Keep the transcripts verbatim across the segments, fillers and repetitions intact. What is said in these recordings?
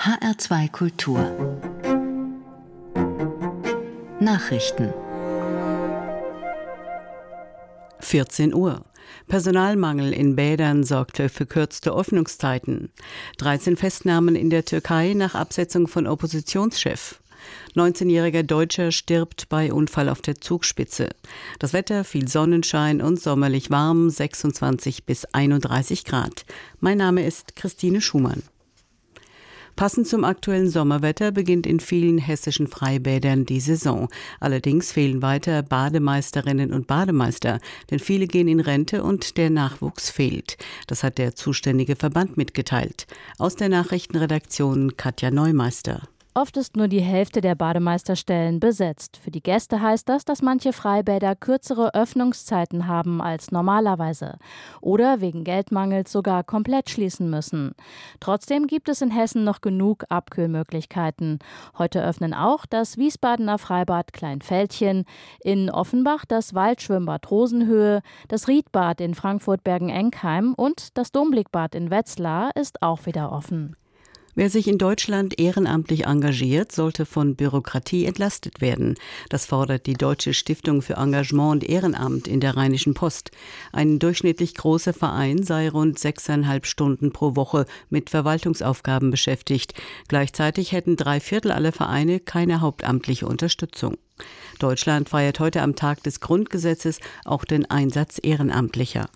H R zwei Kultur Nachrichten vierzehn Uhr. Personalmangel in Bädern sorgt für verkürzte Öffnungszeiten. dreizehn Festnahmen in der Türkei nach Absetzung von Oppositionschef. neunzehnjähriger Deutscher stirbt bei Unfall auf der Zugspitze. Das Wetter, viel Sonnenschein und sommerlich warm, sechsundzwanzig bis einunddreißig Grad. Mein Name ist Christine Schumann. Passend zum aktuellen Sommerwetter beginnt in vielen hessischen Freibädern die Saison. Allerdings fehlen weiter Bademeisterinnen und Bademeister, denn viele gehen in Rente und der Nachwuchs fehlt. Das hat der zuständige Verband mitgeteilt. Aus der Nachrichtenredaktion Katja Neumeister. Oft ist nur die Hälfte der Bademeisterstellen besetzt. Für die Gäste heißt das, dass manche Freibäder kürzere Öffnungszeiten haben als normalerweise oder wegen Geldmangels sogar komplett schließen müssen. Trotzdem gibt es in Hessen noch genug Abkühlmöglichkeiten. Heute öffnen auch das Wiesbadener Freibad Kleinfeldchen, in Offenbach das Waldschwimmbad Rosenhöhe, das Riedbad in Frankfurt-Bergen-Enkheim und das Domblickbad in Wetzlar ist auch wieder offen. Wer sich in Deutschland ehrenamtlich engagiert, sollte von Bürokratie entlastet werden. Das fordert die Deutsche Stiftung für Engagement und Ehrenamt in der Rheinischen Post. Ein durchschnittlich großer Verein sei rund sechseinhalb Stunden pro Woche mit Verwaltungsaufgaben beschäftigt. Gleichzeitig hätten drei Viertel aller Vereine keine hauptamtliche Unterstützung. Deutschland feiert heute am Tag des Grundgesetzes auch den Einsatz Ehrenamtlicher.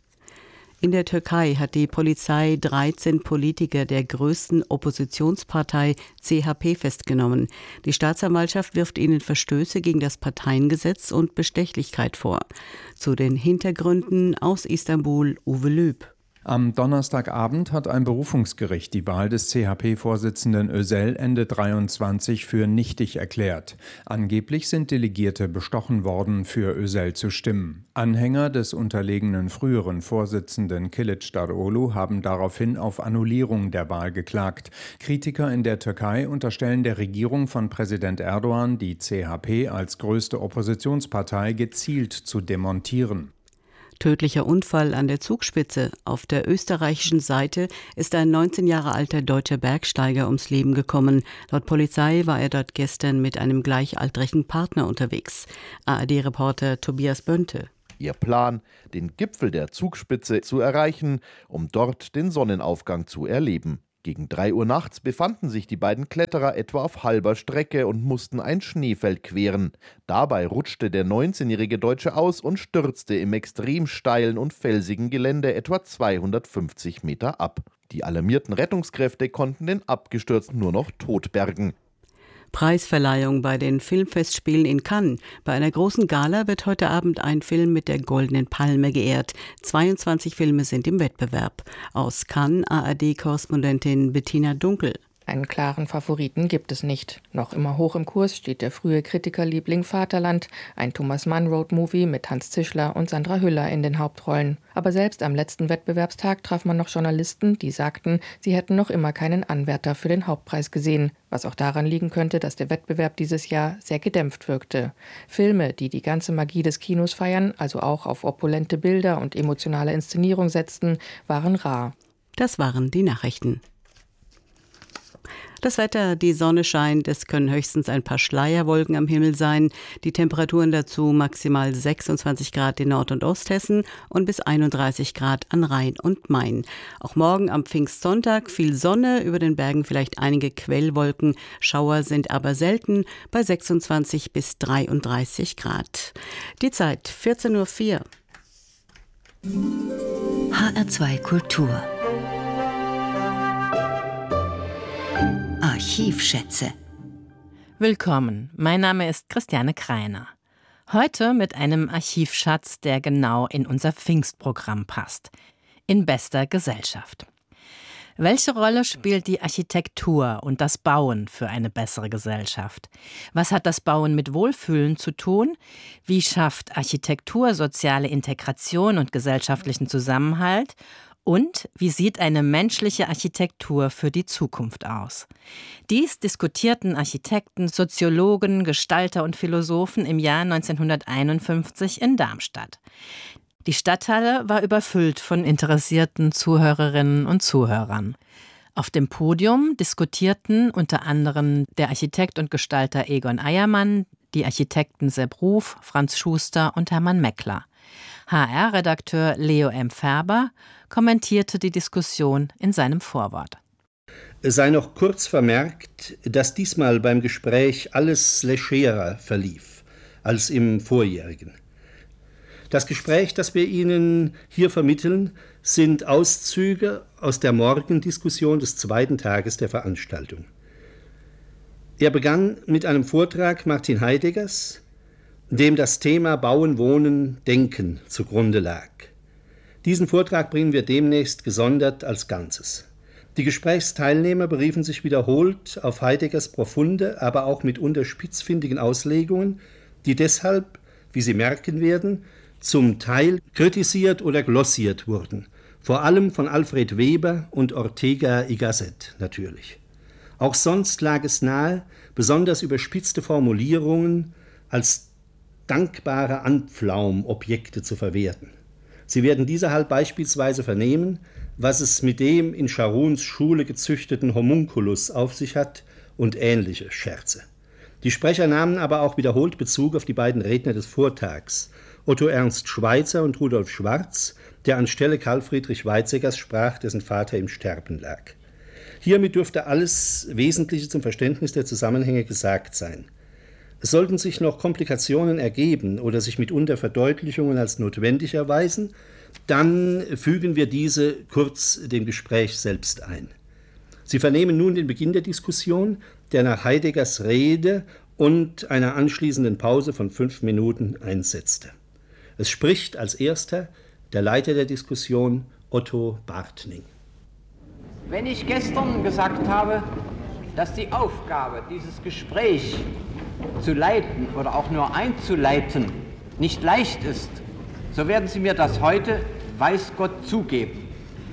In der Türkei hat die Polizei dreizehn Politiker der größten Oppositionspartei C H P festgenommen. Die Staatsanwaltschaft wirft ihnen Verstöße gegen das Parteiengesetz und Bestechlichkeit vor. Zu den Hintergründen aus Istanbul Uwe Lüb. Am Donnerstagabend hat ein Berufungsgericht die Wahl des C H P-Vorsitzenden Özel Ende dreiundzwanzig für nichtig erklärt. Angeblich sind Delegierte bestochen worden, für Özel zu stimmen. Anhänger des unterlegenen früheren Vorsitzenden Kılıçdaroğlu haben daraufhin auf Annullierung der Wahl geklagt. Kritiker in der Türkei unterstellen der Regierung von Präsident Erdogan, die C H P als größte Oppositionspartei gezielt zu demontieren. Tödlicher Unfall an der Zugspitze. Auf der österreichischen Seite ist ein neunzehn Jahre alter deutscher Bergsteiger ums Leben gekommen. Laut Polizei war er dort gestern mit einem gleichaltrigen Partner unterwegs. A R D-Reporter Tobias Bönte. Ihr Plan, den Gipfel der Zugspitze zu erreichen, um dort den Sonnenaufgang zu erleben. Gegen drei Uhr nachts befanden sich die beiden Kletterer etwa auf halber Strecke und mussten ein Schneefeld queren. Dabei rutschte der neunzehnjährige Deutsche aus und stürzte im extrem steilen und felsigen Gelände etwa zweihundertfünfzig Meter ab. Die alarmierten Rettungskräfte konnten den Abgestürzten nur noch tot bergen. Preisverleihung bei den Filmfestspielen in Cannes. Bei einer großen Gala wird heute Abend ein Film mit der Goldenen Palme geehrt. zweiundzwanzig Filme sind im Wettbewerb. Aus Cannes A R D-Korrespondentin Bettina Dunkel. Einen klaren Favoriten gibt es nicht. Noch immer hoch im Kurs steht der frühe Kritikerliebling Vaterland, ein Thomas Mann-Road-Movie mit Hans Zischler und Sandra Hüller in den Hauptrollen. Aber selbst am letzten Wettbewerbstag traf man noch Journalisten, die sagten, sie hätten noch immer keinen Anwärter für den Hauptpreis gesehen. Was auch daran liegen könnte, dass der Wettbewerb dieses Jahr sehr gedämpft wirkte. Filme, die die ganze Magie des Kinos feiern, also auch auf opulente Bilder und emotionale Inszenierung setzten, waren rar. Das waren die Nachrichten. Das Wetter, die Sonne scheint, es können höchstens ein paar Schleierwolken am Himmel sein. Die Temperaturen dazu maximal sechsundzwanzig Grad in Nord- und Osthessen und bis einunddreißig Grad an Rhein und Main. Auch morgen am Pfingstsonntag viel Sonne, über den Bergen vielleicht einige Quellwolken. Schauer sind aber selten bei sechsundzwanzig bis dreiunddreißig Grad. Die Zeit vierzehn Uhr vier. H R zwei Kultur Archivschätze. Willkommen, mein Name ist Christiane Kreiner. Heute mit einem Archivschatz, der genau in unser Pfingstprogramm passt. In bester Gesellschaft. Welche Rolle spielt die Architektur und das Bauen für eine bessere Gesellschaft? Was hat das Bauen mit Wohlfühlen zu tun? Wie schafft Architektur soziale Integration und gesellschaftlichen Zusammenhalt? Und wie sieht eine menschliche Architektur für die Zukunft aus? Dies diskutierten Architekten, Soziologen, Gestalter und Philosophen im Jahr neunzehnhunderteinundfünfzig in Darmstadt. Die Stadthalle war überfüllt von interessierten Zuhörerinnen und Zuhörern. Auf dem Podium diskutierten unter anderem der Architekt und Gestalter Egon Eiermann, die Architekten Sepp Ruf, Franz Schuster und Hermann Meckler. H R-Redakteur Leo M. Färber kommentierte die Diskussion in seinem Vorwort. Es sei noch kurz vermerkt, dass diesmal beim Gespräch alles legerer verlief als im vorjährigen. Das Gespräch, das wir Ihnen hier vermitteln, sind Auszüge aus der Morgendiskussion des zweiten Tages der Veranstaltung. Er begann mit einem Vortrag Martin Heideggers, dem das Thema Bauen, Wohnen, Denken zugrunde lag. Diesen Vortrag bringen wir demnächst gesondert als Ganzes. Die Gesprächsteilnehmer beriefen sich wiederholt auf Heideggers profunde, aber auch mitunter spitzfindigen Auslegungen, die deshalb, wie Sie merken werden, zum Teil kritisiert oder glossiert wurden, vor allem von Alfred Weber und Ortega y Gasset natürlich. Auch sonst lag es nahe, besonders überspitzte Formulierungen als dankbare Anpflaumobjekte zu verwerten. Sie werden deshalb beispielsweise vernehmen, was es mit dem in Scharuns Schule gezüchteten Homunculus auf sich hat und ähnliche Scherze. Die Sprecher nahmen aber auch wiederholt Bezug auf die beiden Redner des Vortags, Otto Ernst Schweitzer und Rudolf Schwarz, der anstelle Karl Friedrich Weizsäckers sprach, dessen Vater im Sterben lag. Hiermit dürfte alles Wesentliche zum Verständnis der Zusammenhänge gesagt sein. Es sollten sich noch Komplikationen ergeben oder sich mitunter Verdeutlichungen als notwendig erweisen, dann fügen wir diese kurz dem Gespräch selbst ein. Sie vernehmen nun den Beginn der Diskussion, der nach Heideggers Rede und einer anschließenden Pause von fünf Minuten einsetzte. Es spricht als erster der Leiter der Diskussion, Otto Bartning. Wenn ich gestern gesagt habe, dass die Aufgabe, dieses Gespräch zu leiten oder auch nur einzuleiten, nicht leicht ist, so werden Sie mir das heute, weiß Gott, zugeben.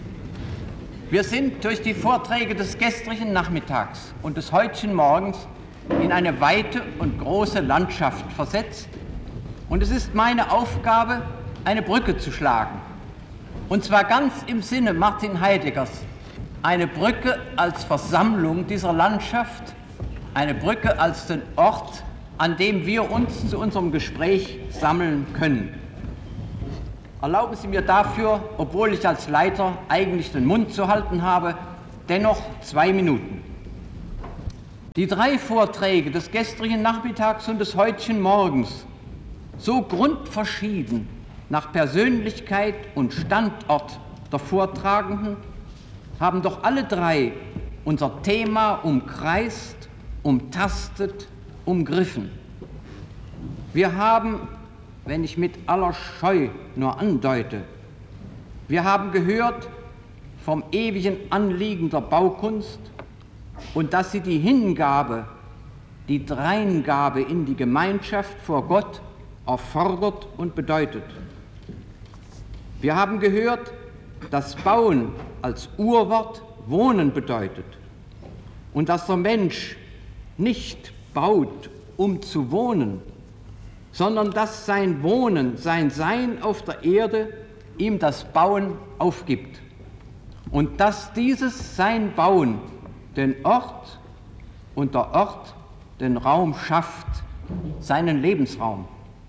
Wir sind durch die Vorträge des gestrigen Nachmittags und des heutigen Morgens in eine weite und große Landschaft versetzt. Und es ist meine Aufgabe, eine Brücke zu schlagen. Und zwar ganz im Sinne Martin Heideggers. Eine Brücke als Versammlung dieser Landschaft, eine Brücke als den Ort, an dem wir uns zu unserem Gespräch sammeln können. Erlauben Sie mir dafür, obwohl ich als Leiter eigentlich den Mund zu halten habe, dennoch zwei Minuten. Die drei Vorträge des gestrigen Nachmittags und des heutigen Morgens, so grundverschieden nach Persönlichkeit und Standort der Vortragenden, haben doch alle drei unser Thema umkreist, umtastet, umgriffen. Wir haben, wenn ich mit aller Scheu nur andeute, wir haben gehört vom ewigen Anliegen der Baukunst und dass sie die Hingabe, die Dreingabe in die Gemeinschaft vor Gott erfordert und bedeutet. Wir haben gehört, dass Bauen als Urwort Wohnen bedeutet und dass der Mensch nicht baut, um zu wohnen, sondern dass sein Wohnen, sein Sein auf der Erde ihm das Bauen aufgibt und dass dieses sein Bauen den Ort und der Ort den Raum schafft, seinen Lebensraum.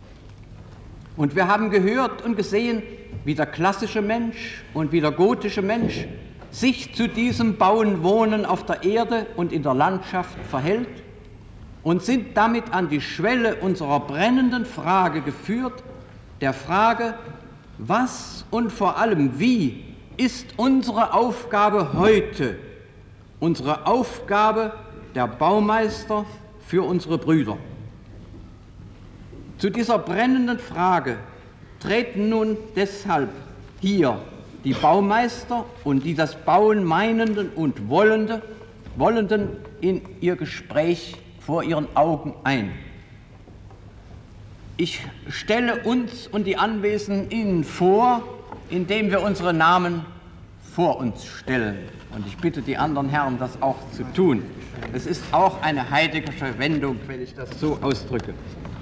Und wir haben gehört und gesehen, wie der klassische Mensch und wie der gotische Mensch sich zu diesem Bauen, Wohnen auf der Erde und in der Landschaft verhält und sind damit an die Schwelle unserer brennenden Frage geführt, der Frage, was und vor allem wie ist unsere Aufgabe heute, unsere Aufgabe der Baumeister für unsere Brüder. Zu dieser brennenden Frage treten nun deshalb hier die Baumeister und die das Bauen meinenden und wollende, Wollenden in ihr Gespräch vor ihren Augen ein. Ich stelle uns und die Anwesenden Ihnen vor, indem wir unsere Namen vor uns stellen. Und ich bitte die anderen Herren, das auch zu tun. Es ist auch eine heideggersche Wendung, wenn ich das so ausdrücke.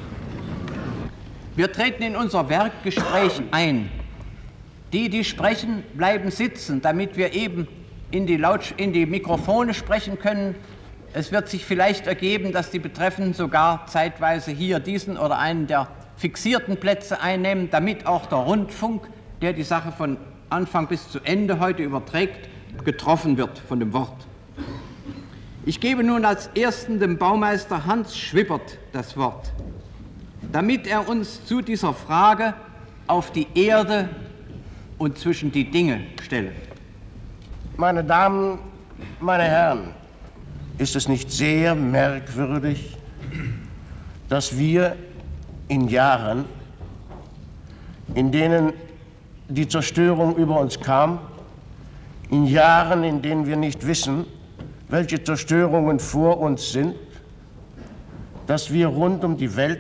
Wir treten in unser Werkgespräch ein. Die, die sprechen, bleiben sitzen, damit wir eben in die, Laut in die Mikrofone sprechen können. Es wird sich vielleicht ergeben, dass die Betreffenden sogar zeitweise hier diesen oder einen der fixierten Plätze einnehmen, damit auch der Rundfunk, der die Sache von Anfang bis zu Ende heute überträgt, getroffen wird von dem Wort. Ich gebe nun als Ersten dem Baumeister Hans Schwippert das Wort, damit er uns zu dieser Frage auf die Erde und zwischen die Dinge stelle. Meine Damen, meine Herren, ist es nicht sehr merkwürdig, dass wir in Jahren, in denen die Zerstörung über uns kam, in Jahren, in denen wir nicht wissen, welche Zerstörungen vor uns sind, dass wir rund um die Welt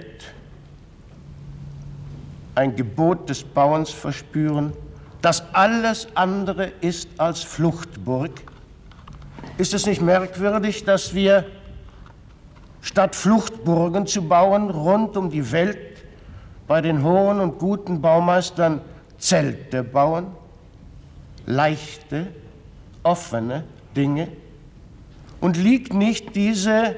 ein Gebot des Bauens verspüren, das alles andere ist als Fluchtburg? Ist es nicht merkwürdig, dass wir statt Fluchtburgen zu bauen rund um die Welt bei den hohen und guten Baumeistern Zelte bauen? Leichte, offene Dinge? Und liegt nicht diese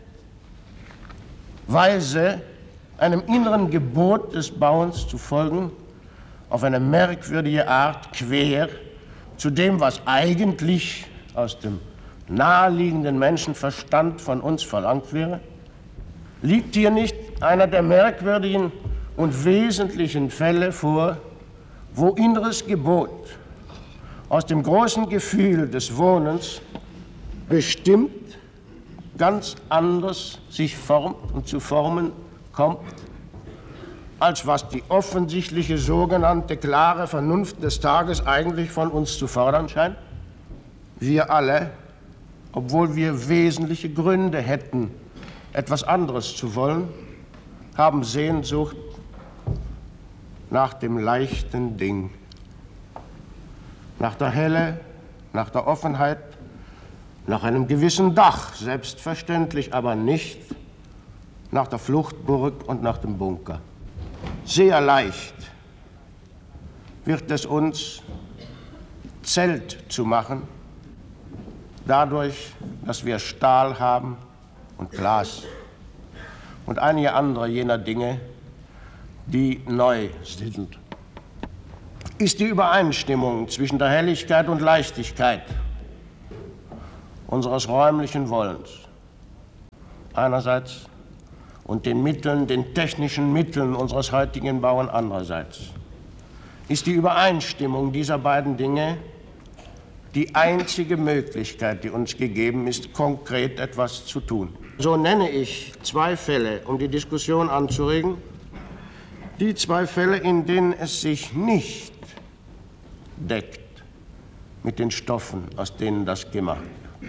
Weise, einem inneren Gebot des Bauens zu folgen, auf eine merkwürdige Art quer zu dem, was eigentlich aus dem naheliegenden Menschenverstand von uns verlangt wäre? Liegt hier nicht einer der merkwürdigen und wesentlichen Fälle vor, wo inneres Gebot aus dem großen Gefühl des Wohnens bestimmt ganz anders sich formt und zu formen kommt, als was die offensichtliche sogenannte klare Vernunft des Tages eigentlich von uns zu fordern scheint? Wir alle, obwohl wir wesentliche Gründe hätten, etwas anderes zu wollen, haben Sehnsucht nach dem leichten Ding, nach der Helle, nach der Offenheit, nach einem gewissen Dach, selbstverständlich, aber nicht nach der Fluchtburg und nach dem Bunker. Sehr leicht wird es uns, Zelt zu machen, dadurch, dass wir Stahl haben und Glas und einige andere jener Dinge, die neu sind. Ist die Übereinstimmung zwischen der Helligkeit und Leichtigkeit unseres räumlichen Wollens einerseits und den Mitteln, den technischen Mitteln unseres heutigen Bauens andererseits, ist die Übereinstimmung dieser beiden Dinge die einzige Möglichkeit, die uns gegeben ist, konkret etwas zu tun. So nenne ich zwei Fälle, um die Diskussion anzuregen, die zwei Fälle, in denen es sich nicht deckt mit den Stoffen, aus denen das gemacht wird.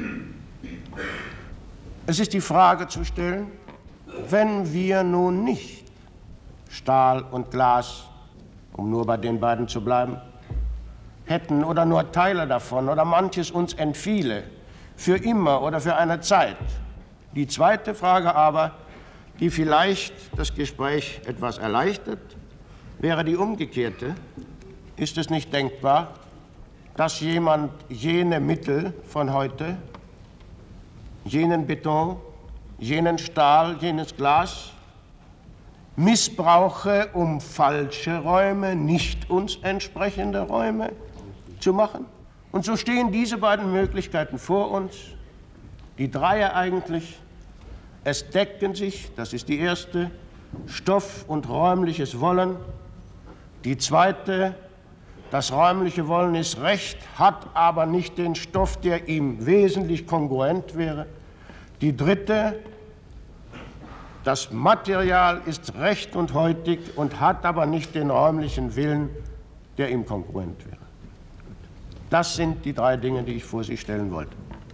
Es ist die Frage zu stellen, wenn wir nun nicht Stahl und Glas, um nur bei den beiden zu bleiben, hätten oder nur Teile davon oder manches uns entfiele, für immer oder für eine Zeit. Die zweite Frage aber, die vielleicht das Gespräch etwas erleichtert, wäre die umgekehrte. Ist es nicht denkbar, dass jemand jene Mittel von heute, jenen Beton, jenen Stahl, jenes Glas missbrauche, um falsche Räume, nicht uns entsprechende Räume zu machen? Und so stehen diese beiden Möglichkeiten vor uns, die drei eigentlich. Es decken sich, das ist die erste, Stoff und räumliches Wollen. Die zweite, das räumliche Wollen ist recht, hat aber nicht den Stoff, der ihm wesentlich kongruent wäre. Die dritte, das Material ist recht und heutig und hat aber nicht den räumlichen Willen, der ihm kongruent wäre. Das sind die drei Dinge, die ich vor Sie stellen wollte.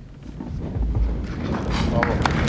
Bravo.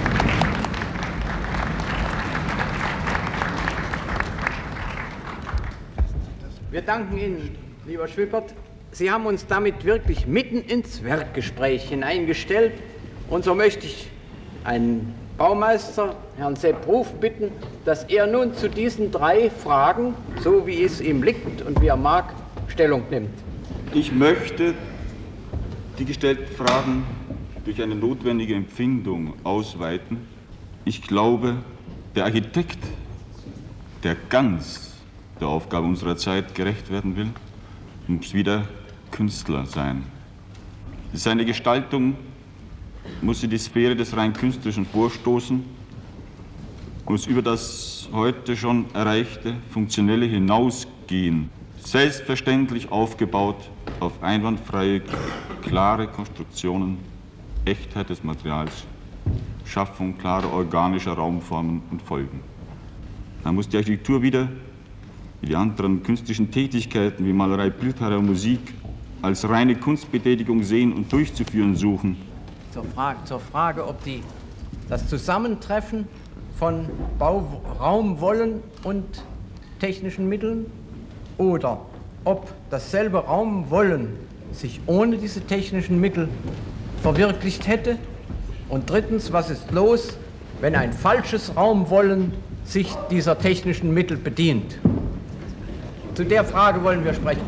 Wir danken Ihnen, lieber Schwippert. Sie haben uns damit wirklich mitten ins Werkgespräch hineingestellt. Und so möchte ich einen Baumeister, Herrn Sepp Ruf, bitten, dass er nun zu diesen drei Fragen, so wie es ihm liegt und wie er mag, Stellung nimmt. Ich möchte die gestellten Fragen durch eine notwendige Empfindung ausweiten. Ich glaube, der Architekt, der ganz der Aufgabe unserer Zeit gerecht werden will, muss wieder Künstler sein. Seine Gestaltung muss in die Sphäre des rein Künstlerischen vorstoßen, muss über das heute schon Erreichte Funktionelle hinausgehen, selbstverständlich aufgebaut auf einwandfreie, klare Konstruktionen, Echtheit des Materials, Schaffung klarer organischer Raumformen und Folgen. Dann muss die Architektur wieder, wie die anderen künstlerischen Tätigkeiten wie Malerei, Bildhauerei und Musik, als reine Kunstbetätigung sehen und durchzuführen suchen. Zur Frage, zur Frage ob die, das Zusammentreffen von Bauraumwollen und technischen Mitteln oder ob dasselbe Raumwollen sich ohne diese technischen Mittel verwirklicht hätte. Und drittens, was ist los, wenn ein falsches Raumwollen sich dieser technischen Mittel bedient? Zu der Frage wollen wir sprechen.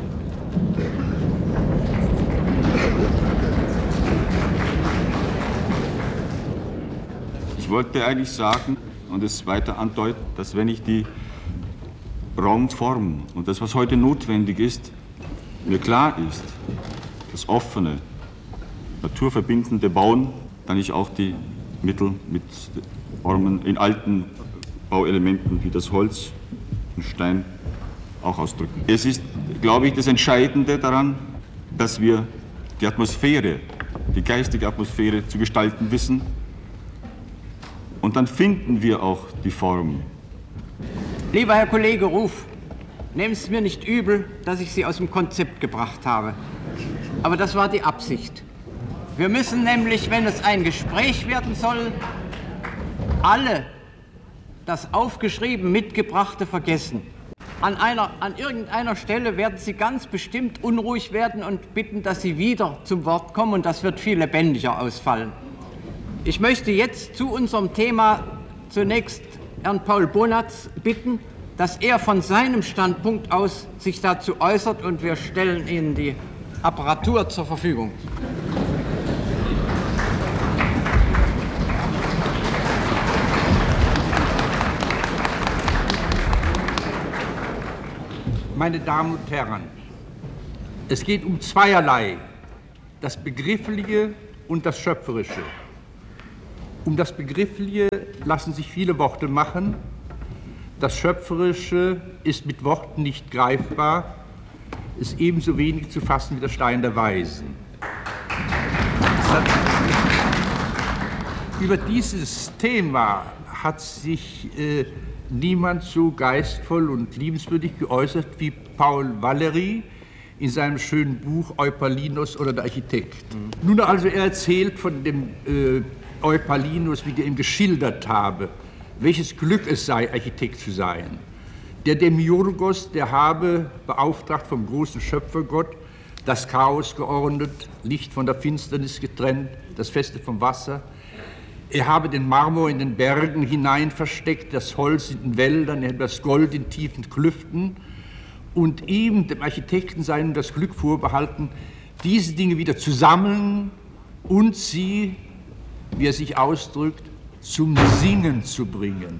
Ich wollte eigentlich sagen und es weiter andeuten, dass wenn ich die Raumform und das, was heute notwendig ist, mir klar ist, das offene, naturverbindende Bauen, dann ich auch die Mittel mit Formen in alten Bauelementen wie das Holz und Stein auch ausdrücken. Es ist, glaube ich, das Entscheidende daran, dass wir die Atmosphäre, die geistige Atmosphäre zu gestalten wissen. Und dann finden wir auch die Form. Lieber Herr Kollege Ruf, nehmen Sie es mir nicht übel, dass ich Sie aus dem Konzept gebracht habe. Aber das war die Absicht. Wir müssen nämlich, wenn es ein Gespräch werden soll, alle das aufgeschrieben Mitgebrachte vergessen. An, einer, an irgendeiner Stelle werden Sie ganz bestimmt unruhig werden und bitten, dass Sie wieder zum Wort kommen, und das wird viel lebendiger ausfallen. Ich möchte jetzt zu unserem Thema zunächst Herrn Paul Bonatz bitten, dass er von seinem Standpunkt aus sich dazu äußert, und wir stellen Ihnen die Apparatur zur Verfügung. Meine Damen und Herren, es geht um zweierlei, das Begriffliche und das Schöpferische. Um das Begriffliche lassen sich viele Worte machen. Das Schöpferische ist mit Worten nicht greifbar, ist ebenso wenig zu fassen wie der Stein der Weisen. Über dieses Thema hat sich äh, niemand so geistvoll und liebenswürdig geäußert wie Paul Valéry in seinem schönen Buch Eupalinus oder der Architekt. Mhm. Nun also, er erzählt von dem äh, Eupalinus, wie der ihm geschildert habe, welches Glück es sei, Architekt zu sein. Der Demiurgos, der habe, beauftragt vom großen Schöpfergott, das Chaos geordnet, Licht von der Finsternis getrennt, das Feste vom Wasser. Er habe den Marmor in den Bergen hinein versteckt, das Holz in den Wäldern, er habe das Gold in tiefen Klüften. Und ihm, dem Architekten, sei nun das Glück vorbehalten, diese Dinge wieder zu sammeln und sie, wie er sich ausdrückt, zum Singen zu bringen.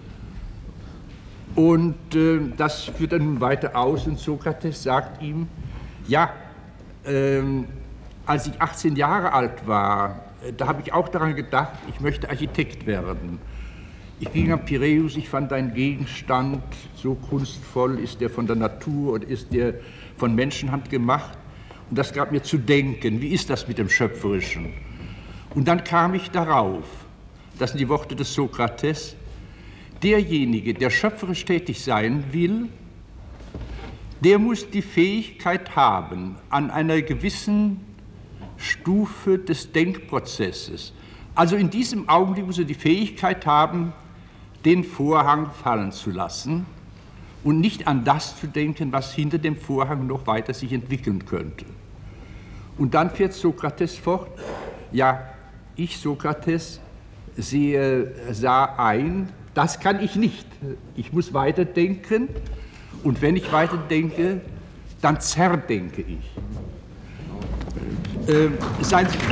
Und äh, das führt er nun weiter aus, und Sokrates sagt ihm, ja, äh, als ich achtzehn Jahre alt war, da habe ich auch daran gedacht, ich möchte Architekt werden. Ich ging am Piräus, ich fand einen Gegenstand, so kunstvoll ist der von der Natur oder ist der von Menschenhand gemacht. Und das gab mir zu denken, wie ist das mit dem Schöpferischen? Und dann kam ich darauf, das sind die Worte des Sokrates, derjenige, der schöpferisch tätig sein will, der muss die Fähigkeit haben, an einer gewissen Stufe des Denkprozesses, also in diesem Augenblick muss er die Fähigkeit haben, den Vorhang fallen zu lassen und nicht an das zu denken, was hinter dem Vorhang noch weiter sich entwickeln könnte. Und dann fährt Sokrates fort, ja, ich, Sokrates, sehe, sah ein, das kann ich nicht. Ich muss weiterdenken, und wenn ich weiterdenke, dann zerdenke ich. Äh, seien Sie,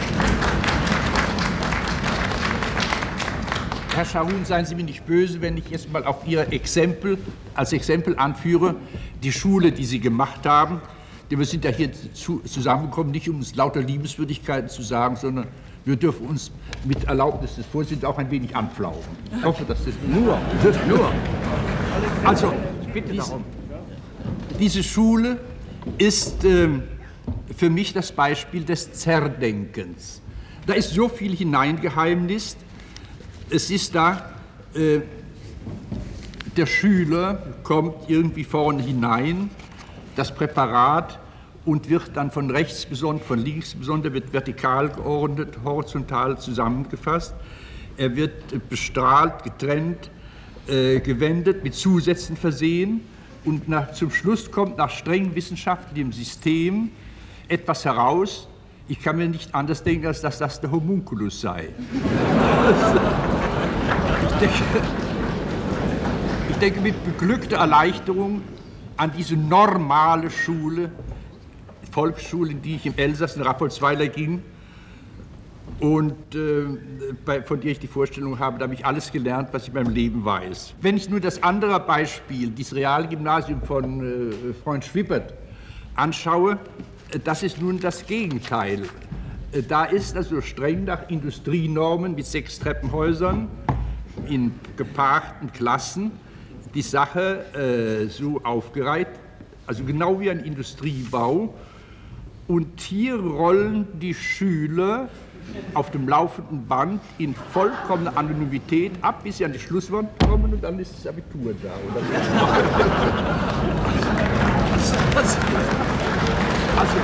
Herr Scharun, seien Sie mir nicht böse, wenn ich jetzt mal auf Ihr Exempel, als Exempel anführe, die Schule, die Sie gemacht haben. Denn wir sind ja hier zu, zusammengekommen, nicht um uns lauter Liebenswürdigkeiten zu sagen, sondern wir dürfen uns mit Erlaubnis des Vorsitzenden auch ein wenig anflauchen. Ich hoffe, dass das nur, nur. Also, ich bitte darum. Diese Schule ist äh, für mich das Beispiel des Zerdenkens. Da ist so viel hineingeheimnist. Es ist da, äh, der Schüler kommt irgendwie vorne hinein, das Präparat, und wird dann von rechts besonders, von links besonders, wird vertikal geordnet, horizontal zusammengefasst. Er wird bestrahlt, getrennt, äh, gewendet, mit Zusätzen versehen, und nach, zum Schluss kommt nach streng wissenschaftlichem System etwas heraus. Ich kann mir nicht anders denken, als dass das der Homunculus sei. Ich denke, ich denke mit beglückter Erleichterung an diese normale Schule, Volksschule, in die ich im Elsass in Rapoltsweiler ging und äh, bei, von der ich die Vorstellung habe, da habe ich alles gelernt, was ich beim Leben weiß. Wenn ich nur das andere Beispiel, dieses Realgymnasium von äh, Freund Schwippert, anschaue, äh, das ist nun das Gegenteil. Äh, da ist also streng nach Industrienormen mit sechs Treppenhäusern in geparkten Klassen die Sache äh, so aufgereiht, also genau wie ein Industriebau. Und hier rollen die Schüler auf dem laufenden Band in vollkommener Anonymität ab, bis sie an die Schlusswand kommen, und dann ist das Abitur da. also, also,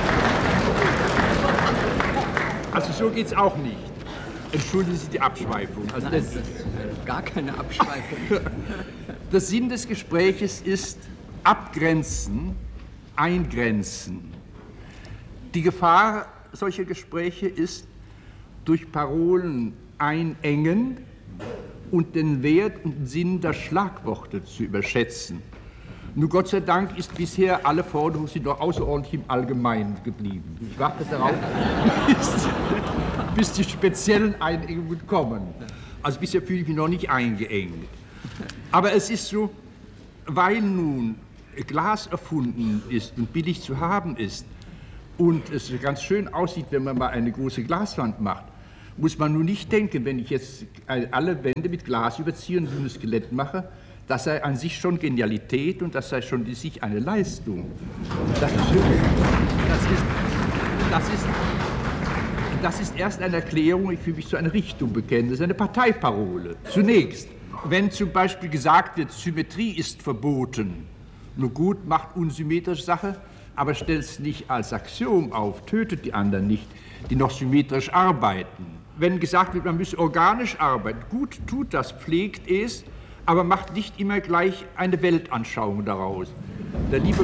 also so geht es auch nicht. Entschuldigen Sie die Abschweifung. Also Nein, das ist gar keine Abschweifung. Der Sinn des Gespräches ist abgrenzen, eingrenzen. Die Gefahr solcher Gespräche ist, durch Parolen einengen und den Wert und den Sinn der Schlagworte zu überschätzen. Nur Gott sei Dank ist bisher alle Forderungen sind doch außerordentlich im Allgemeinen geblieben. Ich warte darauf, bis, bis die speziellen Einengungen kommen. Also bisher fühle ich mich noch nicht eingeengt. Aber es ist so, weil nun Glas erfunden ist und billig zu haben ist und es ganz schön aussieht, wenn man mal eine große Glaswand macht, muss man nun nicht denken, wenn ich jetzt alle Wände mit Glas überziehe und so ein Skelett mache, das sei an sich schon Genialität und das sei schon in sich eine Leistung. Das ist, das ist, das ist, das ist erst eine Erklärung, ich will mich zu einer Richtung bekennen, das ist eine Parteiparole. Zunächst, wenn zum Beispiel gesagt wird, Symmetrie ist verboten, nur gut, macht unsymmetrische Sache, aber stellt es nicht als Axiom auf, tötet die anderen nicht, die noch symmetrisch arbeiten. Wenn gesagt wird, man müsse organisch arbeiten, gut, tut das, pflegt es, aber macht nicht immer gleich eine Weltanschauung daraus. Der liebe,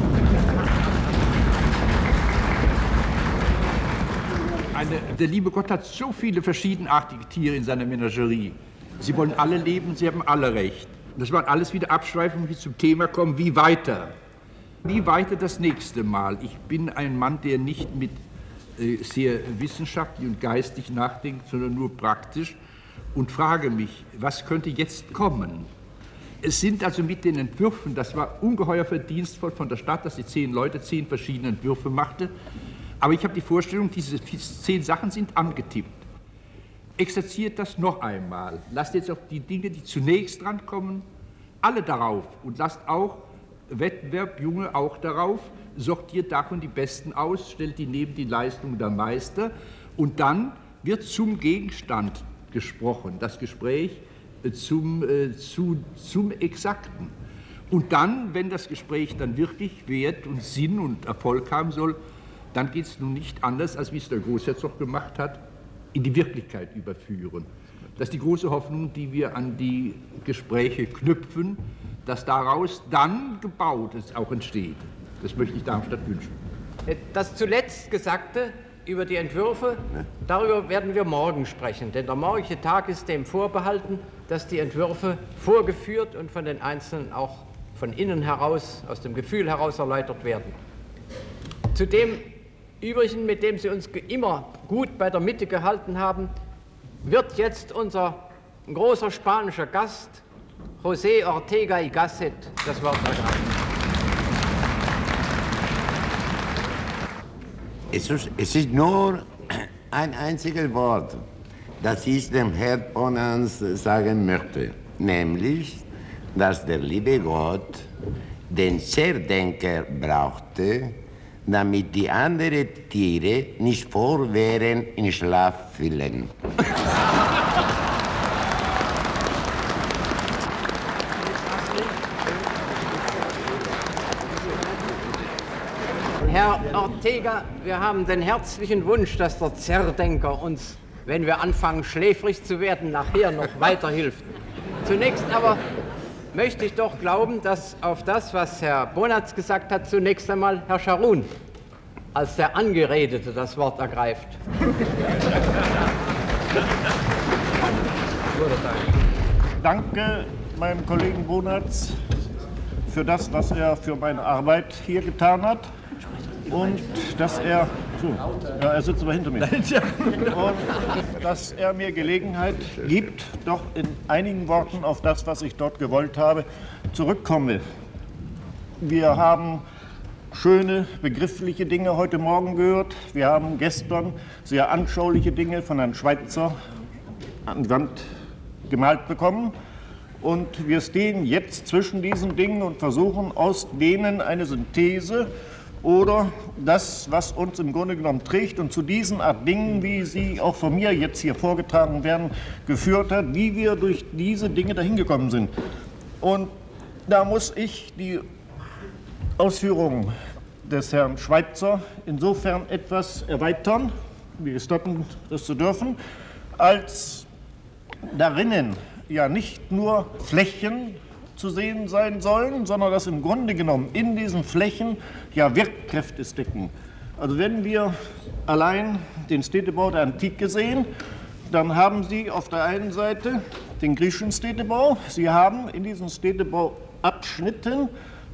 eine, der liebe Gott hat so viele verschiedenartige Tiere in seiner Menagerie. Sie wollen alle leben, sie haben alle Recht. Das waren alles wieder Abschweifungen, die zum Thema kommen, wie weiter. Wie weiter das nächste Mal? Ich bin ein Mann, der nicht mit äh, sehr wissenschaftlich und geistig nachdenkt, sondern nur praktisch und frage mich, was könnte jetzt kommen? Es sind also mit den Entwürfen, das war ungeheuer verdienstvoll von der Stadt, dass die zehn Leute zehn verschiedene Entwürfe machte, aber ich habe die Vorstellung, diese zehn Sachen sind angetippt. Exerziert das noch einmal. Lasst jetzt auch die Dinge, die zunächst drankommen, alle darauf und lasst auch Wettbewerb, Junge auch darauf, sortiert davon die Besten aus, stellt die neben die Leistung der Meister und dann wird zum Gegenstand gesprochen, das Gespräch zum, äh, zu, zum Exakten. Und dann, wenn das Gespräch dann wirklich Wert und Sinn und Erfolg haben soll, dann geht es nun nicht anders, als wie es der Großherzog gemacht hat, in die Wirklichkeit überführen. Das ist die große Hoffnung, die wir an die Gespräche knüpfen, dass daraus dann Gebautes auch entsteht. Das möchte ich Darmstadt wünschen. Das zuletzt Gesagte über die Entwürfe, darüber werden wir morgen sprechen. Denn der morgige Tag ist dem vorbehalten, dass die Entwürfe vorgeführt und von den Einzelnen auch von innen heraus, aus dem Gefühl heraus erläutert werden. Zudem Übrigen, mit dem Sie uns immer gut bei der Mitte gehalten haben, wird jetzt unser großer spanischer Gast, José Ortega y Gasset, das Wort ergreifen. Es ist, es ist nur ein einziges Wort, das ich dem Herrn Bonans sagen möchte, nämlich, dass der liebe Gott den Zerdenker brauchte, damit die anderen Tiere nicht fortwährend in Schlaf fielen. Herr Ortega, wir haben den herzlichen Wunsch, dass der Zerdenker uns, wenn wir anfangen schläfrig zu werden, nachher noch weiterhilft. Zunächst aber möchte ich doch glauben, dass auf das, was Herr Bonatz gesagt hat, zunächst einmal Herr Scharun als der Angeredete das Wort ergreift. Danke meinem Kollegen Bonatz für das, was er für meine Arbeit hier getan hat. Und dass er, so, ja, er sitzt aber hinter mir, und dass er mir Gelegenheit gibt, doch in einigen Worten auf das, was ich dort gewollt habe, zurückkomme. Wir haben schöne begriffliche Dinge heute Morgen gehört. Wir haben gestern sehr anschauliche Dinge von Herrn Schweitzer an die Wand gemalt bekommen. Und wir stehen jetzt zwischen diesen Dingen und versuchen aus denen eine Synthese oder das, was uns im Grunde genommen trägt und zu diesen Art Dingen, wie sie auch von mir jetzt hier vorgetragen werden, geführt hat, wie wir durch diese Dinge dahin gekommen sind. Und da muss ich die Ausführungen des Herrn Schweitzer insofern etwas erweitern, wie gestatten, das zu dürfen, als darinnen ja nicht nur Flächen zu sehen sein sollen, sondern dass im Grunde genommen in diesen Flächen ja Wirkkräfte stecken. Also wenn wir allein den Städtebau der Antike sehen, dann haben Sie auf der einen Seite den griechischen Städtebau. Sie haben in diesen Städtebauabschnitten,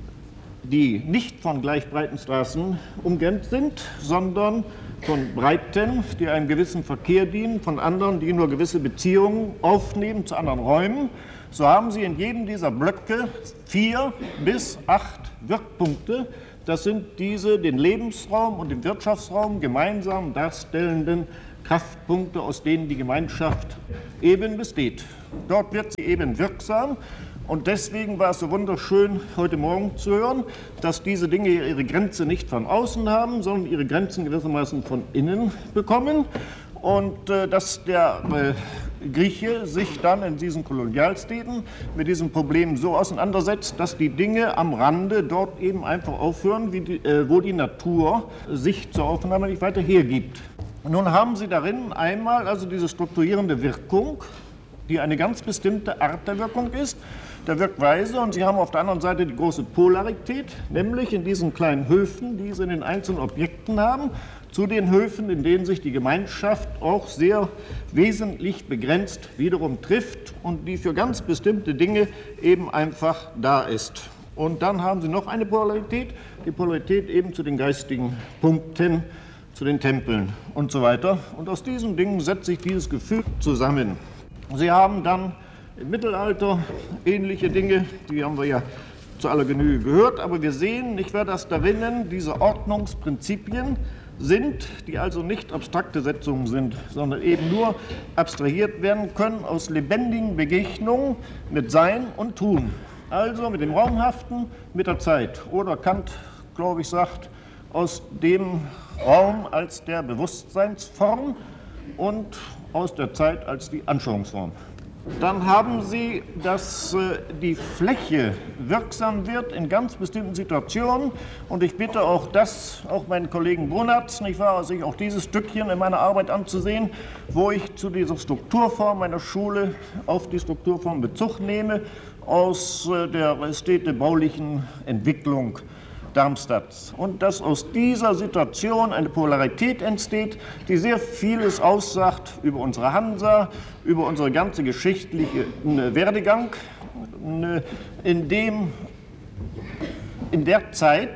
die nicht von gleich breiten Straßen umgrenzt sind, sondern von Breiten, die einem gewissen Verkehr dienen, von anderen, die nur gewisse Beziehungen aufnehmen zu anderen Räumen. So haben Sie in jedem dieser Blöcke vier bis acht Wirkpunkte. Das sind diese den Lebensraum und den Wirtschaftsraum gemeinsam darstellenden Kraftpunkte, aus denen die Gemeinschaft eben besteht. Dort wird sie eben wirksam. Und deswegen war es so wunderschön, heute Morgen zu hören, dass diese Dinge ihre Grenze nicht von außen haben, sondern ihre Grenzen gewissermaßen von innen bekommen. Und äh, dass der äh, Grieche sich dann in diesen Kolonialstädten mit diesem Problem so auseinandersetzt, dass die Dinge am Rande dort eben einfach aufhören, wie die, äh, wo die Natur sich zur Aufnahme nicht weiter hergibt. Nun haben Sie darin einmal also diese strukturierende Wirkung, die eine ganz bestimmte Art der Wirkung ist, der Wirkweise, und Sie haben auf der anderen Seite die große Polarität, nämlich in diesen kleinen Höfen, die Sie in den einzelnen Objekten haben, zu den Höfen, in denen sich die Gemeinschaft auch sehr wesentlich begrenzt wiederum trifft und die für ganz bestimmte Dinge eben einfach da ist. Und dann haben Sie noch eine Polarität, die Polarität eben zu den geistigen Punkten, zu den Tempeln und so weiter. Und aus diesen Dingen setzt sich dieses Gefühl zusammen. Sie haben dann im Mittelalter ähnliche Dinge, die haben wir ja zu aller Genüge gehört, aber wir sehen, nicht wahr, dass darinnen diese Ordnungsprinzipien sind, die also nicht abstrakte Setzungen sind, sondern eben nur abstrahiert werden können aus lebendigen Begegnungen mit Sein und Tun. Also mit dem Raumhaften, mit der Zeit. Oder Kant, glaube ich, sagt, aus dem Raum als der Bewusstseinsform und aus der Zeit als die Anschauungsform. Dann haben Sie, dass die Fläche wirksam wird in ganz bestimmten Situationen. Und ich bitte auch das, auch meinen Kollegen Bonatz, nicht wahr, sich auch dieses Stückchen in meiner Arbeit anzusehen, wo ich zu dieser Strukturform meiner Schule auf die Strukturform Bezug nehme aus der städtebaulichen Entwicklung Darmstadts. Und dass aus dieser Situation eine Polarität entsteht, die sehr vieles aussagt über unsere Hansa, über unsere ganze geschichtliche Werdegang, in dem in der Zeit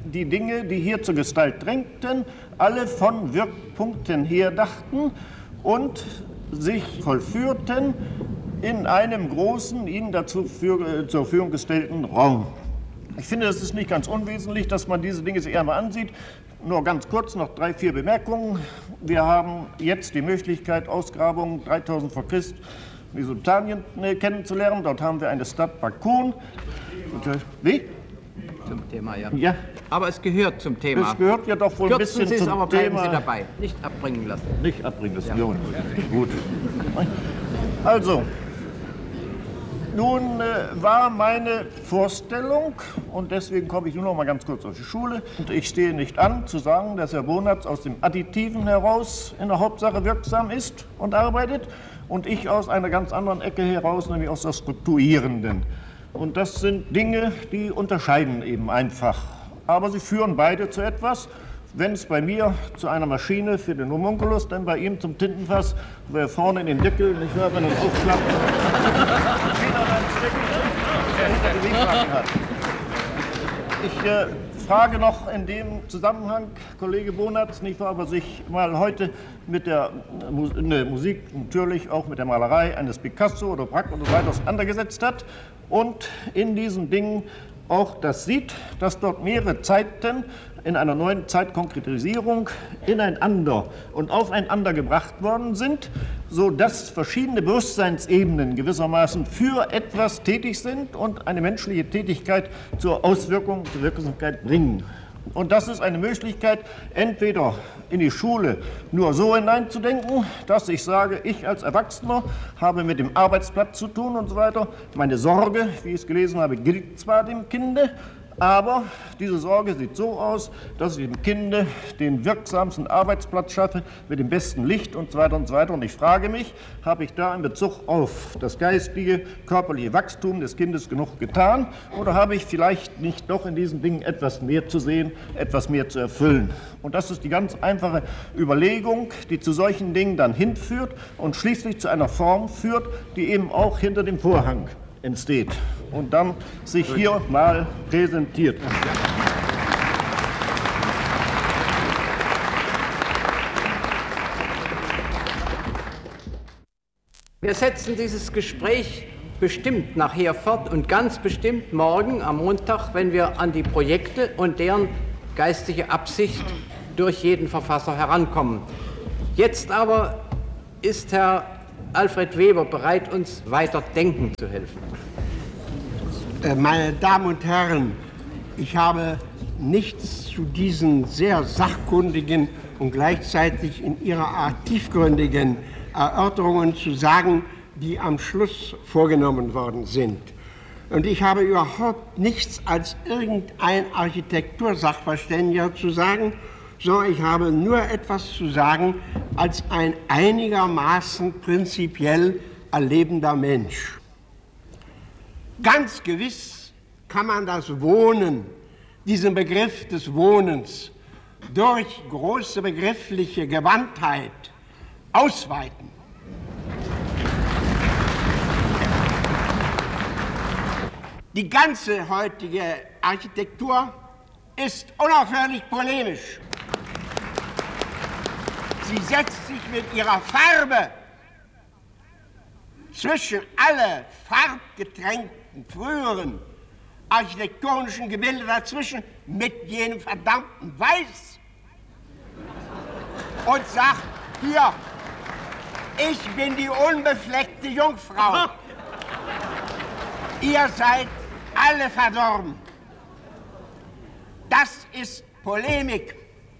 die Dinge, die hier zur Gestalt drängten, alle von Wirkpunkten her dachten und sich vollführten in einem großen, ihnen dazu für, zur Verfügung gestellten Raum. Ich finde, es ist nicht ganz unwesentlich, dass man diese Dinge sich einmal ansieht. Nur ganz kurz noch drei, vier Bemerkungen. Wir haben jetzt die Möglichkeit, Ausgrabungen dreitausend vor Christus Mesopotamien kennenzulernen. Dort haben wir eine Stadt Bakun. Wie? Zum Thema, ja. Ja. Aber es gehört zum Thema. Es gehört ja doch wohl Kürzen ein bisschen Sie es, zum aber bleiben Thema. Sie dabei. Nicht abbringen lassen. Nicht abbringen lassen, ja. ja. Gut. Also, nun äh, war meine Vorstellung, und deswegen komme ich nur noch mal ganz kurz auf die Schule, und ich stehe nicht an, zu sagen, dass Herr Bonatz aus dem Additiven heraus in der Hauptsache wirksam ist und arbeitet, und ich aus einer ganz anderen Ecke heraus, nämlich aus der Strukturierenden. Und das sind Dinge, die unterscheiden eben einfach. Aber sie führen beide zu etwas. Wenn es bei mir zu einer Maschine für den Homunculus, dann bei ihm zum Tintenfass, wo er vorne in den Deckel, nicht wahr, wenn er aufklappt, wieder dann steckt, der hinter die Wegwagen hat. Ich äh, frage noch in dem Zusammenhang, Kollege Bonatz, nicht wahr, aber sich mal heute mit der ne, Musik, natürlich auch mit der Malerei eines Picasso oder Braque und so weiter auseinandergesetzt hat und in diesen Dingen auch das sieht, dass dort mehrere Zeiten in einer neuen Zeitkonkretisierung ineinander und aufeinander gebracht worden sind, sodass verschiedene Bewusstseinsebenen gewissermaßen für etwas tätig sind und eine menschliche Tätigkeit zur Auswirkung, zur Wirksamkeit bringen. Und das ist eine Möglichkeit, entweder in die Schule nur so hineinzudenken, dass ich sage, ich als Erwachsener habe mit dem Arbeitsplatz zu tun und so weiter. Meine Sorge, wie ich es gelesen habe, gilt zwar dem Kinde, aber diese Sorge sieht so aus, dass ich dem Kinde den wirksamsten Arbeitsplatz schaffe, mit dem besten Licht und so weiter und so weiter. Und ich frage mich, habe ich da in Bezug auf das geistige, körperliche Wachstum des Kindes genug getan? Oder habe ich vielleicht nicht doch in diesen Dingen etwas mehr zu sehen, etwas mehr zu erfüllen? Und das ist die ganz einfache Überlegung, die zu solchen Dingen dann hinführt und schließlich zu einer Form führt, die eben auch hinter dem Vorhang entsteht und dann sich hier mal präsentiert. Wir setzen dieses Gespräch bestimmt nachher fort und ganz bestimmt morgen am Montag, wenn wir an die Projekte und deren geistige Absicht durch jeden Verfasser herankommen. Jetzt aber ist Herr Alfred Weber bereit, uns weiter denken zu helfen. Meine Damen und Herren, ich habe nichts zu diesen sehr sachkundigen und gleichzeitig in ihrer Art tiefgründigen Erörterungen zu sagen, die am Schluss vorgenommen worden sind. Und ich habe überhaupt nichts als irgendein Architektursachverständiger zu sagen, sondern ich habe nur etwas zu sagen als ein einigermaßen prinzipiell erlebender Mensch. Ganz gewiss kann man das Wohnen, diesen Begriff des Wohnens, durch große begriffliche Gewandtheit ausweiten. Die ganze heutige Architektur ist unaufhörlich polemisch. Sie setzt sich mit ihrer Farbe zwischen alle farbgetränkten früheren architektonischen Gebilde dazwischen mit jenem verdammten Weiß und sagt, hier, ich bin die unbefleckte Jungfrau. Ihr seid alle verdorben. Das ist Polemik.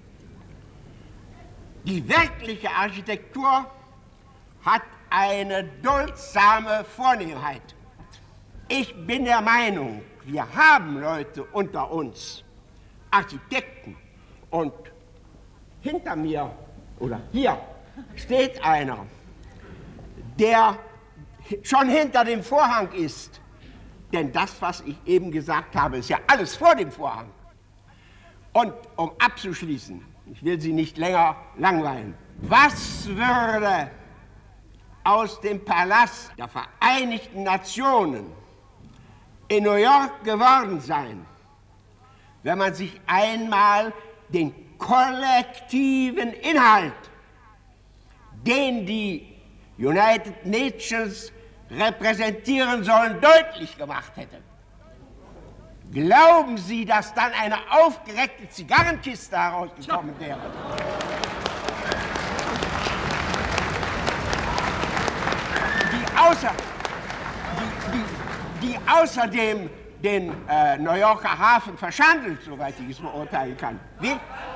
Die wirkliche Architektur hat eine duldsame Vornehmheit. Ich bin der Meinung, wir haben Leute unter uns, Architekten, und hinter mir oder hier steht einer, der schon hinter dem Vorhang ist. Denn das, was ich eben gesagt habe, ist ja alles vor dem Vorhang. Und um abzuschließen, ich will Sie nicht länger langweilen, was würde aus dem Palast der Vereinigten Nationen in New York geworden sein, wenn man sich einmal den kollektiven Inhalt, den die United Nations repräsentieren sollen, deutlich gemacht hätte. Glauben Sie, dass dann eine aufgereckte Zigarrenkiste herausgekommen wäre? Die, außer, die, die, die außerdem den äh, New Yorker Hafen verschandelt, soweit ich es beurteilen kann. Wie?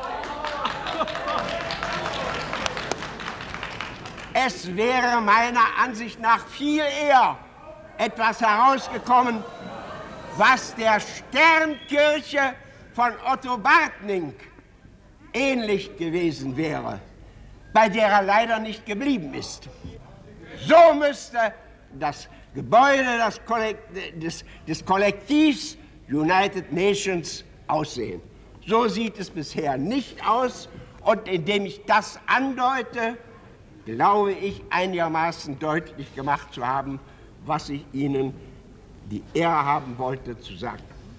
Es wäre meiner Ansicht nach viel eher etwas herausgekommen, was der Sternkirche von Otto Bartning ähnlich gewesen wäre, bei der er leider nicht geblieben ist. So müsste das Gebäude des, Kollekt- des, des Kollektivs United Nations aussehen. So sieht es bisher nicht aus, und indem ich das andeute, glaube ich, einigermaßen deutlich gemacht zu haben, was ich Ihnen die Ehre haben wollte zu sagen.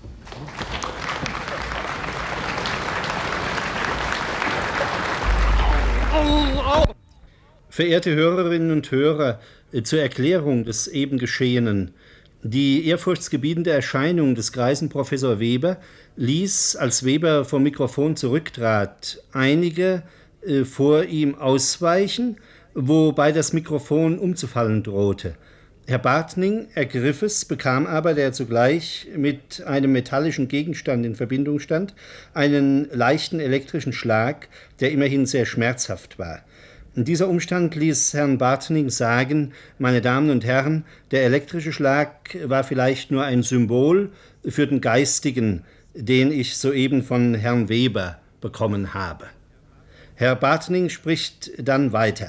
Verehrte Hörerinnen und Hörer, zur Erklärung des eben Geschehenen. Die ehrfurchtsgebietende Erscheinung des greisen Professor Weber ließ, als Weber vom Mikrofon zurücktrat, einige äh, vor ihm ausweichen, wobei das Mikrofon umzufallen drohte. Herr Bartning ergriff es, bekam aber, der zugleich mit einem metallischen Gegenstand in Verbindung stand, einen leichten elektrischen Schlag, der immerhin sehr schmerzhaft war. Dieser Umstand ließ Herrn Bartning sagen: Meine Damen und Herren, der elektrische Schlag war vielleicht nur ein Symbol für den geistigen, den ich soeben von Herrn Weber bekommen habe. Herr Bartning spricht dann weiter.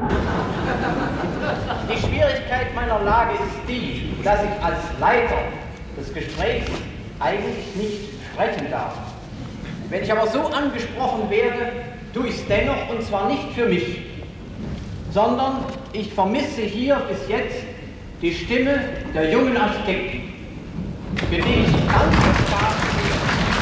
Die Schwierigkeit meiner Lage ist die, dass ich als Leiter des Gesprächs eigentlich nicht sprechen darf. Wenn ich aber so angesprochen werde, tue ich es dennoch, und zwar nicht für mich, sondern ich vermisse hier bis jetzt die Stimme der jungen Architekten, für die ich ganz Spaß sehe.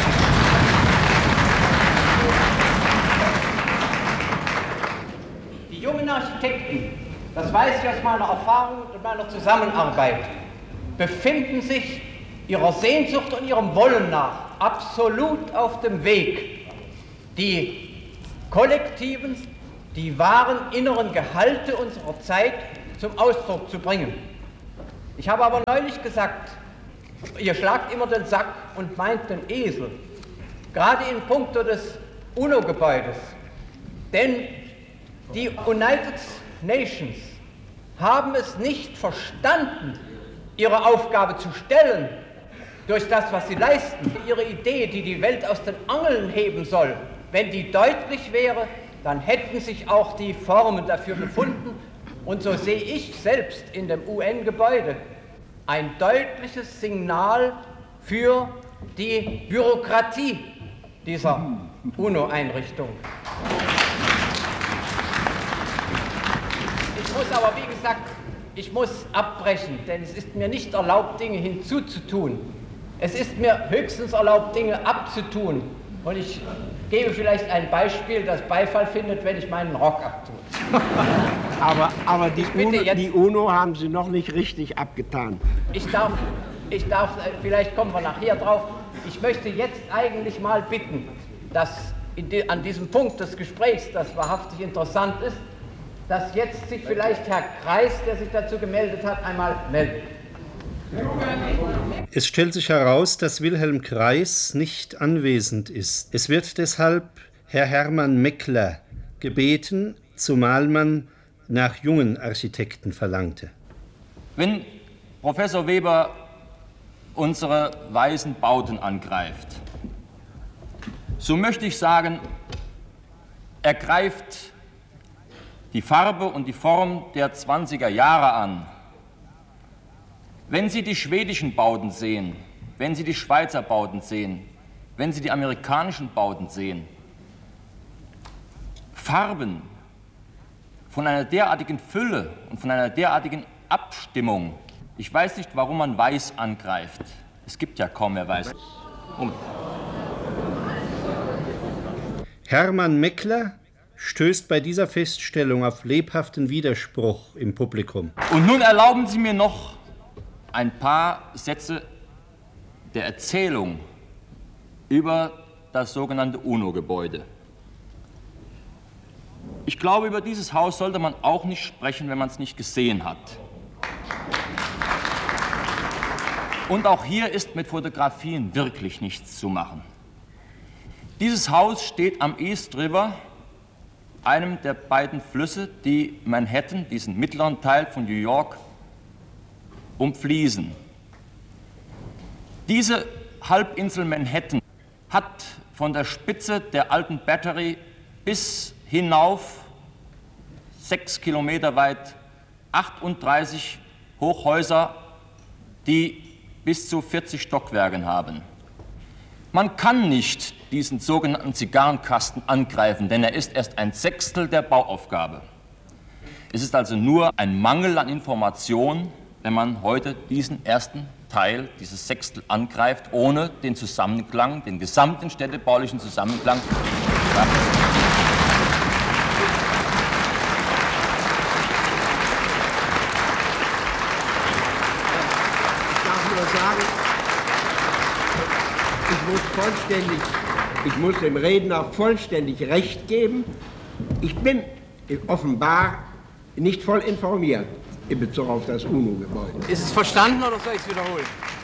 Die jungen Architekten, das weiß ich aus meiner Erfahrung und meiner Zusammenarbeit, befinden sich ihrer Sehnsucht und ihrem Wollen nach absolut auf dem Weg, die kollektiven, die wahren inneren Gehalte unserer Zeit zum Ausdruck zu bringen. Ich habe aber neulich gesagt, ihr schlagt immer den Sack und meint den Esel, gerade in puncto des UNO-Gebäudes. Denn die United Nations haben es nicht verstanden, ihre Aufgabe zu stellen durch das, was sie leisten. Ihre Idee, die die Welt aus den Angeln heben soll, wenn die deutlich wäre, dann hätten sich auch die Formen dafür gefunden. Und so sehe ich selbst in dem U N-Gebäude ein deutliches Signal für die Bürokratie dieser UNO-Einrichtung. Ich muss aber, wie gesagt, ich muss abbrechen, denn es ist mir nicht erlaubt, Dinge hinzuzutun. Es ist mir höchstens erlaubt, Dinge abzutun. Und ich gebe vielleicht ein Beispiel, das Beifall findet, wenn ich meinen Rock abtue. Aber, aber die, UNO, jetzt, die UNO haben Sie noch nicht richtig abgetan. Ich darf, ich darf, vielleicht kommen wir nachher drauf, ich möchte jetzt eigentlich mal bitten, dass in die, an diesem Punkt des Gesprächs, das wahrhaftig interessant ist, dass jetzt sich vielleicht Herr Kreis, der sich dazu gemeldet hat, einmal meldet. Es stellt sich heraus, dass Wilhelm Kreis nicht anwesend ist. Es wird deshalb Herr Hermann Meckler gebeten, zumal man nach jungen Architekten verlangte. Wenn Professor Weber unsere weißen Bauten angreift, so möchte ich sagen, er greift die Farbe und die Form der zwanziger Jahre an. Wenn Sie die schwedischen Bauten sehen, wenn Sie die Schweizer Bauten sehen, wenn Sie die amerikanischen Bauten sehen, Farben von einer derartigen Fülle und von einer derartigen Abstimmung. Ich weiß nicht, warum man Weiß angreift. Es gibt ja kaum mehr Weiß. Um. Hermann Meckler stößt bei dieser Feststellung auf lebhaften Widerspruch im Publikum. Und nun erlauben Sie mir noch ein paar Sätze der Erzählung über das sogenannte UNO-Gebäude. Ich glaube, über dieses Haus sollte man auch nicht sprechen, wenn man es nicht gesehen hat. Und auch hier ist mit Fotografien wirklich nichts zu machen. Dieses Haus steht am East River, einem der beiden Flüsse, die Manhattan, diesen mittleren Teil von New York, umfließen. Diese Halbinsel Manhattan hat von der Spitze der alten Battery bis hinauf, sechs Kilometer weit, achtunddreißig Hochhäuser, die bis zu vierzig Stockwerke haben. Man kann nicht diesen sogenannten Zigarrenkasten angreifen, denn er ist erst ein Sechstel der Bauaufgabe. Es ist also nur ein Mangel an Information, wenn man heute diesen ersten Teil, dieses Sechstel angreift, ohne den Zusammenklang, den gesamten städtebaulichen Zusammenklang. Ja. Sagen, ich muss vollständig, ich muss dem Redner vollständig recht geben. Ich bin offenbar nicht voll informiert in Bezug auf das UNO-Gebäude. Ist es verstanden oder soll ich es wiederholen?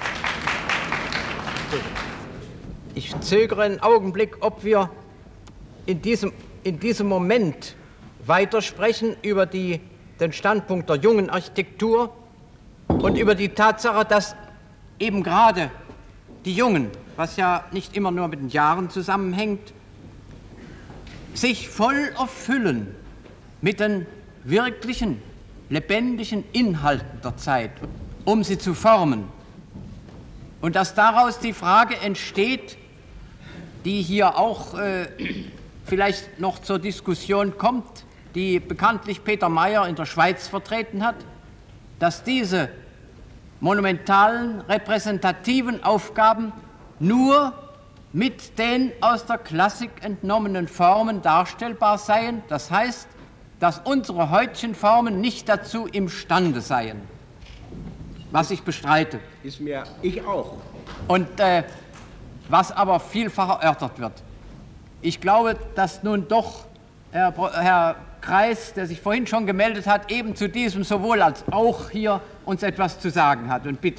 Ich zögere einen Augenblick, ob wir in diesem, in diesem Moment weitersprechen über die, den Standpunkt der jungen Architektur und über die Tatsache, dass eben gerade die Jungen, was ja nicht immer nur mit den Jahren zusammenhängt, sich voll erfüllen mit den wirklichen, lebendigen Inhalten der Zeit, um sie zu formen. Und dass daraus die Frage entsteht, die hier auch äh, vielleicht noch zur Diskussion kommt, die bekanntlich Peter Mayer in der Schweiz vertreten hat, dass diese monumentalen, repräsentativen Aufgaben nur mit den aus der Klassik entnommenen Formen darstellbar seien. Das heißt, dass unsere heutigen Formen nicht dazu imstande seien. Was ich bestreite. Ist mir, ich auch. Und äh, was aber vielfach erörtert wird. Ich glaube, dass nun doch Herr, Herr Kreis, der sich vorhin schon gemeldet hat, eben zu diesem sowohl als auch hier uns etwas zu sagen hat. Und bitte